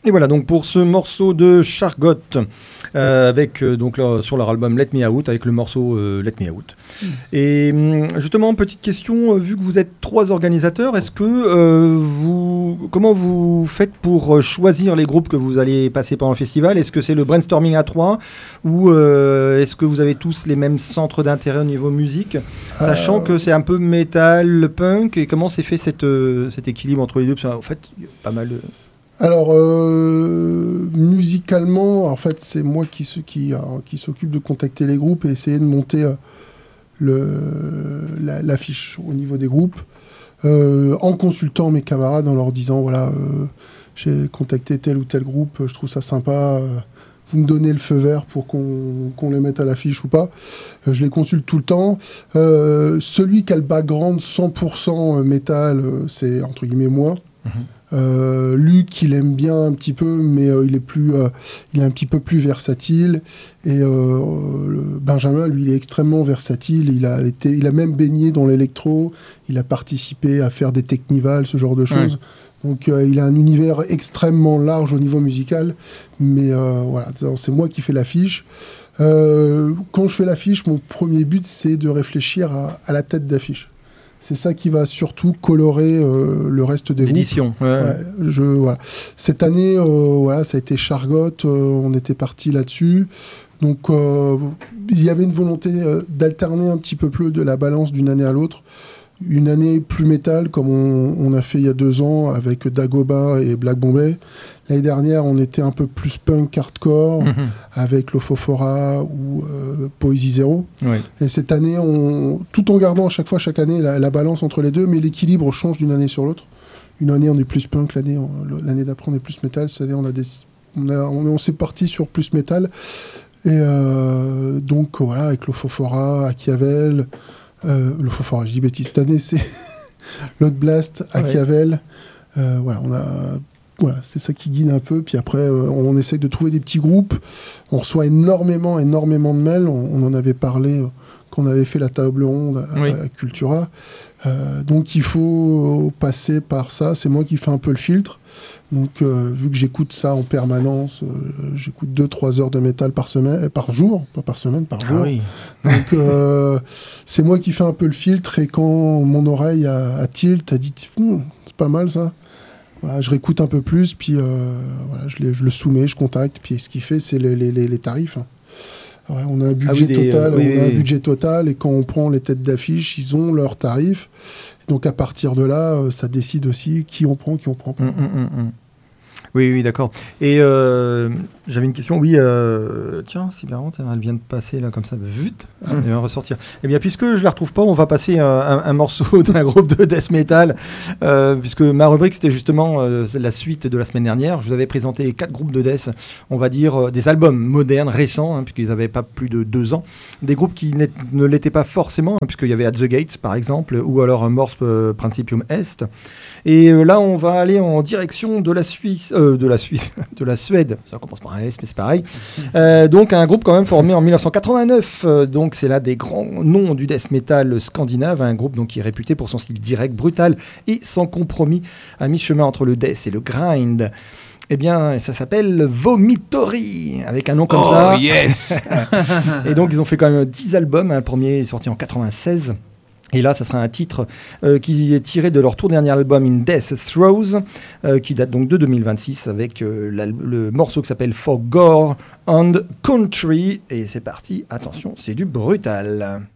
Et voilà donc pour ce morceau de Chargot avec donc sur leur album Let Me Out avec le morceau Let Me Out. Et justement petite question, vu que vous êtes 3 organisateurs, est-ce que comment vous faites pour choisir les groupes que vous allez passer pendant le festival? Est-ce que c'est le brainstorming à 3 ou est-ce que vous avez tous les mêmes centres d'intérêt au niveau musique, sachant que c'est un peu métal, punk, et comment s'est fait cet équilibre entre les deux? Parce qu'en fait il y a pas mal de... Alors, musicalement, en fait, c'est moi qui s'occupe de contacter les groupes et essayer de monter l'affiche au niveau des groupes, en consultant mes camarades, en leur disant, voilà, j'ai contacté tel ou tel groupe, je trouve ça sympa, vous me donnez le feu vert pour qu'on les mette à l'affiche ou pas. Je les consulte tout le temps. Celui qui a le background 100% métal, c'est entre guillemets moi. Luc, il aime bien un petit peu, mais il est un petit peu plus versatile. Et Benjamin, lui, il est extrêmement versatile. Il a même baigné dans l'électro. Il a participé à faire des technivals, ce genre de choses. Donc, il a un univers extrêmement large au niveau musical. Mais voilà, c'est moi qui fais l'affiche. Quand je fais l'affiche, mon premier but, c'est de réfléchir à la tête d'affiche. C'est ça qui va surtout colorer le reste des l'édition. groupes. Voilà. Cette année, ça a été Chargot, on était parti là-dessus. Donc, il y avait une volonté d'alterner un petit peu plus de la balance d'une année à l'autre. Une année plus métal, comme on a fait il y a 2 ans avec Dagoba et Black Bombay. L'année dernière, on était un peu plus punk hardcore avec Lofofora ou Poésie Zéro. Oui. Et cette année, tout en gardant à chaque année la balance entre les deux, mais l'équilibre change d'une année sur l'autre. Une année, on est plus punk, l'année d'après, on est plus métal. Cette année, on s'est parti sur plus métal. Et donc, voilà, avec Lofofora, Achiavel... Lofofora, je dis bêtise, cette année, c'est Load Blast, Achiavel. Voilà, c'est ça qui guide un peu. Puis après, on essaye de trouver des petits groupes. On reçoit énormément de mails. On en avait parlé quand on avait fait la table ronde à Cultura. Donc, il faut passer par ça. C'est moi qui fais un peu le filtre. Donc, vu que j'écoute ça en permanence, j'écoute 2-3 heures de métal par jour, pas par semaine, par jour. Oui. Donc, c'est moi qui fais un peu le filtre. Et quand mon oreille a tilt, a dit c'est pas mal ça. Voilà, je réécoute un peu plus, puis je le soumets, je contacte, puis ce qu'il fait, c'est les tarifs. Ouais, on a un budget total, et quand on prend les têtes d'affiche, ils ont leurs tarifs. Donc à partir de là, ça décide aussi qui on prend pas. Oui, d'accord. Et j'avais une question. Oui, tiens, c'est bien, elle vient de passer là comme ça, vite, elle vient de ressortir. Eh bien, puisque je la retrouve pas, on va passer un morceau d'un groupe de death metal, puisque ma rubrique c'était justement la suite de la semaine dernière. Je vous avais présenté 4 groupes de death, on va dire des albums modernes, récents, puisqu'ils n'avaient pas plus de 2 ans, des groupes qui ne l'étaient pas forcément, puisqu'il y avait At the Gates par exemple, ou alors Morse Principium Est. Et là, on va aller en direction de la Suisse, de la Suède. Ça commence par un S, mais c'est pareil. Donc, un groupe quand même formé en 1989. Donc, c'est l'un des grands noms du death metal scandinave. Un groupe donc qui est réputé pour son style direct, brutal et sans compromis, à mi-chemin entre le death et le grind. Eh bien, ça s'appelle Vomitory, avec un nom comme ça. Oh, yes. Et donc, ils ont fait quand même 10 albums. Le premier est sorti en 96. Et là, ça sera un titre qui est tiré de leur tout dernier album In Death Throes, qui date donc de 2026, avec le morceau qui s'appelle For Gore and Country. Et c'est parti, attention, c'est du brutal.